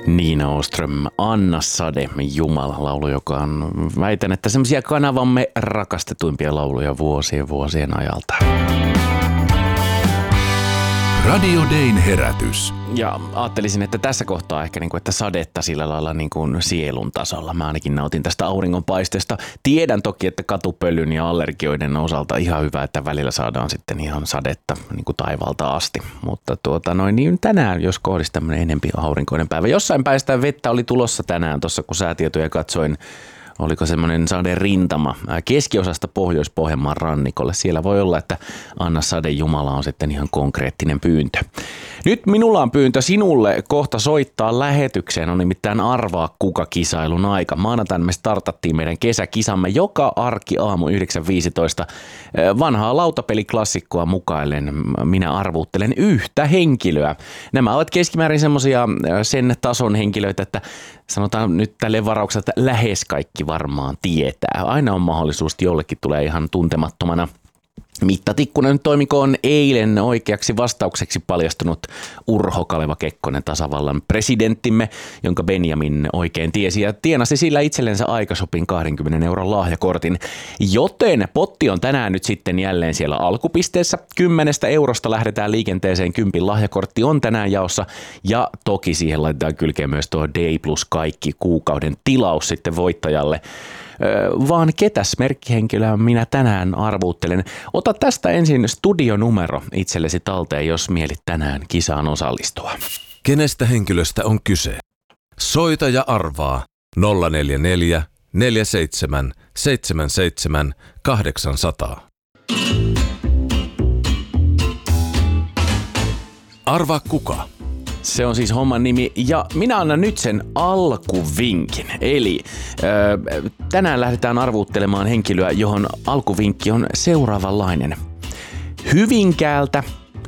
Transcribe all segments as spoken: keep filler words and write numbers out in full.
Nina Åström, Anna Sade, Jumala laulu, joka on, väitän, että semmoisia kanavamme rakastetuimpia lauluja vuosien vuosien ajalta. Radio Dayn herätys. Ja ajattelisin, että tässä kohtaa ehkä, niin kuin, että sadetta sillä lailla niin kuin sielun tasolla. Mä ainakin nautin tästä auringonpaisteesta. Tiedän toki, että katupöllyn ja allergioiden osalta ihan hyvä, että välillä saadaan sitten ihan sadetta niin kuin taivaalta asti. Mutta tuota, noin, niin tänään, jos kohdisi tämmöinen enempi aurinkoinen päivä. Jossain päästä vettä oli tulossa tänään tuossa, kun säätietoja katsoin. Oliko semmoinen sade rintama keskiosasta Pohjois-Pohjanmaan rannikolle. Siellä voi olla, että Anna Sade Jumala on sitten ihan konkreettinen pyyntö. Nyt minulla on pyyntö sinulle kohta soittaa lähetykseen. On nimittäin Arvaa kuka-kisailun aika. Maanantaina me startattiin meidän kesäkisamme joka arki aamu yhdeksän viisitoista. Vanhaa lautapeliklassikkoa mukaillen minä arvuuttelen yhtä henkilöä. Nämä ovat keskimäärin semmoisia sen tason henkilöitä, että sanotaan nyt tälle varauksella, että lähes kaikki varmaan tietää. Aina on mahdollisuus, että jollekin tulee ihan tuntemattomana. Mittatikkunen nyt toimikoon eilen oikeaksi vastaukseksi paljastunut Urho Kaleva Kekkonen, tasavallan presidenttimme, jonka Benjamin oikein tiesi ja tienasi sillä itsellensä aikasopin kaksikymmentä euron lahjakortin. Joten potti on tänään nyt sitten jälleen siellä alkupisteessä. Kymmenestä eurosta lähdetään liikenteeseen, kympin lahjakortti on tänään jaossa ja toki siihen laitetaan kylkeen myös tuo Day Plus kaikki kuukauden tilaus sitten voittajalle. Vaan ketäs merkkihenkilöä minä tänään arvuuttelen. Ota tästä ensin studionumero itsellesi talteen, jos mielit tänään kisaan osallistua. Kenestä henkilöstä on kyse? Soita ja arvaa nolla neljä neljä neljä seitsemän seitsemän seitsemän kahdeksan nolla nolla. Arvaa kuka? Se on siis homman nimi ja minä annan nyt sen alkuvinkin. Eli ö, tänään lähdetään arvuuttelemaan henkilöä, johon alkuvinkki on seuraavanlainen. Hyvinkäältä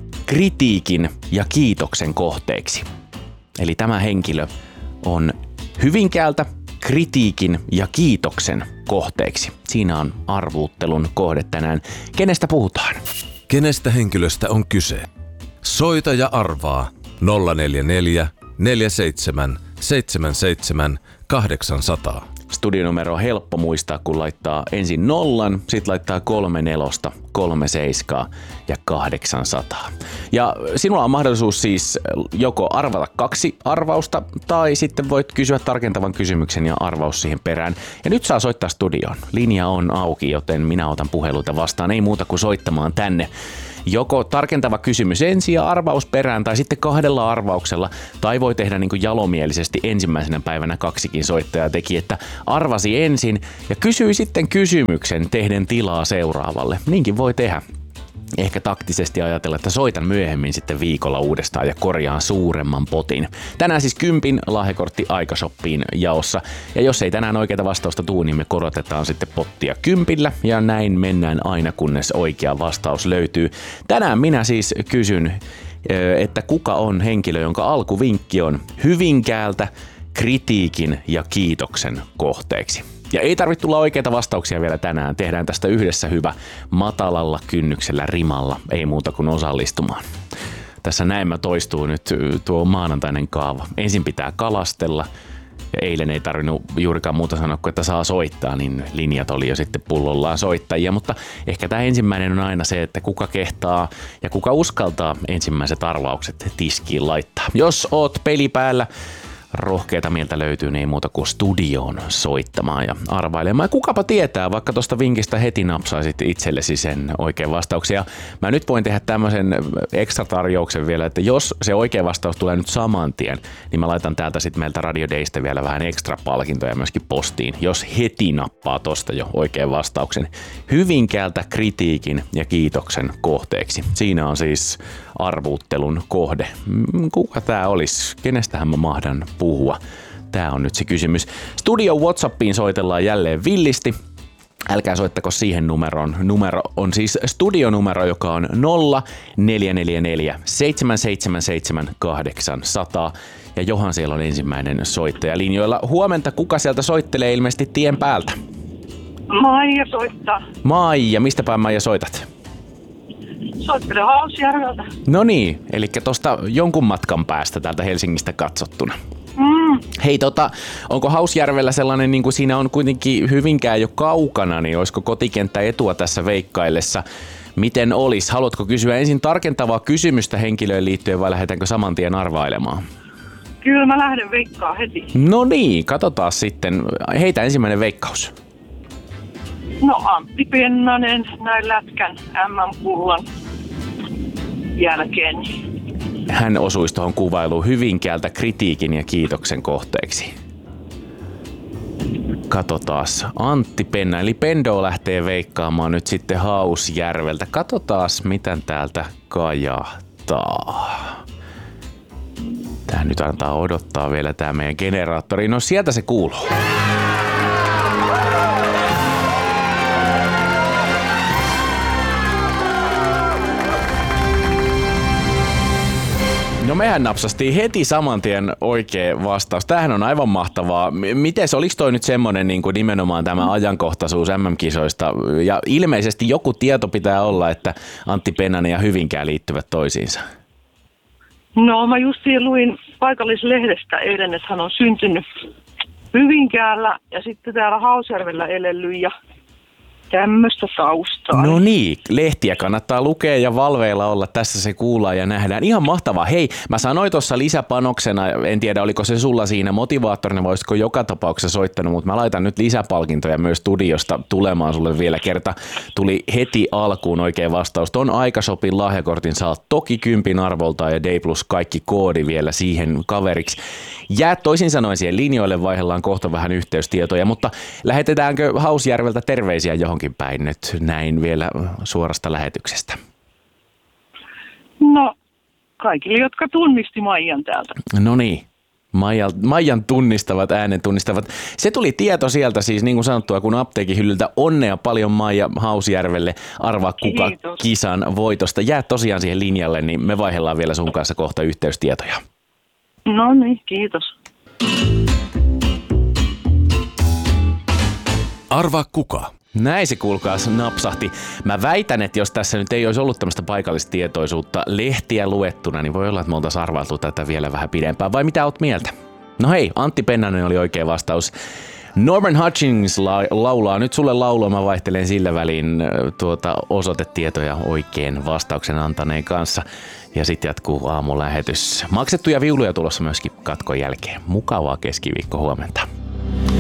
kritiikin ja kiitoksen kohteeksi. Eli tämä henkilö on Hyvinkäältä kritiikin ja kiitoksen kohteeksi. Siinä on arvuuttelun kohde tänään. Kenestä puhutaan? Kenestä henkilöstä on kyse? Soita ja arvaa nolla neljä neljä neljä seitsemän seitsemän seitsemän kahdeksan nolla nolla. Studionumero on helppo muistaa, kun laittaa ensin nollan, sit laittaa kolme nelosta, kolme seiskaa ja kahdeksansataa. Ja sinulla on mahdollisuus siis joko arvata kaksi arvausta tai sitten voit kysyä tarkentavan kysymyksen ja arvaus siihen perään. Ja nyt saa soittaa studioon. Linja on auki, joten minä otan puheluita vastaan. Ei muuta kuin soittamaan tänne. Joko tarkentava kysymys ensin ja arvaus perään tai sitten kahdella arvauksella. Tai voi tehdä niin kuin jalomielisesti ensimmäisenä päivänä kaksikin soittajaa teki, että arvasi ensin ja kysyi sitten kysymyksen tehden tilaa seuraavalle. Niinkin voi tehdä. Ehkä taktisesti ajatella, että soitan myöhemmin sitten viikolla uudestaan ja korjaan suuremman potin. Tänään siis kympin lahjakortti aikashoppiin jaossa. Ja jos ei tänään oikeaa vastausta tuu, niin me korotetaan sitten pottia kympillä. Ja näin mennään aina, kunnes oikea vastaus löytyy. Tänään minä siis kysyn, että kuka on henkilö, jonka alkuvinkki on Hyvinkäältä kritiikin ja kiitoksen kohteeksi. Ja ei tarvitse tulla oikeita vastauksia vielä tänään. Tehdään tästä yhdessä hyvä matalalla kynnyksellä rimalla. Ei muuta kuin osallistumaan. Tässä näemmä toistuu nyt tuo maanantainen kaava. Ensin pitää kalastella. Ja eilen ei tarvinnut juurikaan muuta sanoa kuin, että saa soittaa, niin linjat oli jo sitten pullollaan soittajia. Mutta ehkä tämä ensimmäinen on aina se, että kuka kehtaa ja kuka uskaltaa ensimmäiset arvaukset tiskiin laittaa. Jos oot peli päällä, rohkeita mieltä löytyy, niin ei muuta kuin studioon soittamaan ja arvailemaan. Ja kukapa tietää, vaikka tuosta vinkistä heti napsaisit itsellesi sen oikean vastauksen. Ja mä nyt voin tehdä tämmöisen ekstra tarjouksen vielä, että jos se oikea vastaus tulee nyt saman tien, niin mä laitan täältä sitten meiltä Radio Daystä vielä vähän ekstra palkintoja myöskin postiin, jos heti nappaa tosta jo oikean vastauksen. Hyvinkäältä kritiikin ja kiitoksen kohteeksi. Siinä on siis arvuuttelun kohde. Kuka tää olisi? Kenestähän mä mahdan puhua? Tää on nyt se kysymys. Studio WhatsAppiin soitellaan jälleen villisti. Älkää soittako siihen numeroon. Numero on siis studionumero, joka on nolla neljä neljä neljä seitsemän seitsemän seitsemän kahdeksan nolla nolla. Ja johan siellä on ensimmäinen soittaja linjoilla. Huomenta, kuka sieltä soittelee ilmeisesti tien päältä? Maija soittaa. Maija, mistä päin Maija soitat? Soittelen Hausjärveltä. No niin, eli tosta jonkun matkan päästä täältä Helsingistä katsottuna. Mm. Hei, tota, onko Hausjärvellä sellainen, niin kuin siinä on kuitenkin Hyvinkään jo kaukana, niin olisiko kotikenttä etua tässä veikkaillessa? Miten olisi? Haluatko kysyä ensin tarkentavaa kysymystä henkilöön liittyen vai lähdetäänkö saman tien arvailemaan? Kyllä mä lähden veikkaa heti. No niin, katsotaan sitten. Heitä ensimmäinen veikkaus. No Antti Pennanen näin lätkän M M-kullan jälkeen. Hän osuisi tuohon kuvailuun Hyvinkäältä kritiikin ja kiitoksen kohteeksi. Katsotaas. Antti Penna, eli Pendo lähtee veikkaamaan nyt sitten Hausjärveltä. Katsotaas, mitä täältä kajahtaa. Tää nyt antaa odottaa vielä tää meidän generaattori. No sieltä se kuuluu. No mehän napsastiin heti saman tien oikea vastaus. Tämähän on aivan mahtavaa. Mites, oliko toi nyt semmonen niin kuin nimenomaan tämä ajankohtaisuus M M-kisoista? Ja ilmeisesti joku tieto pitää olla, että Antti Pennanen ja Hyvinkään liittyvät toisiinsa. No mä justiin luin paikallislehdestä eilen, että hän on syntynyt Hyvinkäällä ja sitten täällä Hausjärvellä elellyt ja tämmöistä taustaa. No niin, lehtiä kannattaa lukea ja valveilla olla. Tässä se kuullaan ja nähdään. Ihan mahtavaa. Hei, mä sanoin tuossa lisäpanoksena, en tiedä oliko se sulla siinä motivaattorina vai olisiko joka tapauksessa soittanut, mutta mä laitan nyt lisäpalkintoja myös studiosta tulemaan sulle vielä kerta. Tuli heti alkuun oikein vastaus. Ton Aikashopin lahjakortin saat toki kympin arvolta ja D plus kaikki koodi vielä siihen kaveriksi. Jää toisin sanoen siihen linjoille, vaihdellaan kohta vähän yhteystietoja, mutta lähetetäänkö Hausjärveltä terveisiä johonkin päin nyt näin vielä suorasta lähetyksestä? No, kaikille, jotka tunnisti Maijan täältä. No niin. Maijan, Maijan tunnistavat, äänen tunnistavat. Se tuli tieto sieltä siis niin kuin sanottua, kun apteekin hyllyltä. Onnea paljon Maija Hausjärvelle. Arvaa kuka Kiitos. kisan voitosta. Jää tosiaan siihen linjalle, niin me vaihdellaan vielä sun kanssa kohta yhteystietoja. No niin, kiitos. Arvaa kuka? Näin se kuulkaas napsahti. Mä väitän, että jos tässä nyt ei olisi ollut tämmöistä paikallista tietoisuutta lehtiä luettuna, niin voi olla, että me oltaisiin arvailtu tätä vielä vähän pidempään. Vai mitä oot mieltä? No hei, Antti Pennanen oli oikea vastaus. Norman Hutchins la- laulaa nyt sulle laulua, mä vaihtelen sillä väliin tuota osoitetietoja oikein vastauksen antaneen kanssa. Ja sitten jatkuu aamulähetys. Maksettuja viuluja tulossa myöskin katkon jälkeen. Mukavaa keskiviikko huomenta.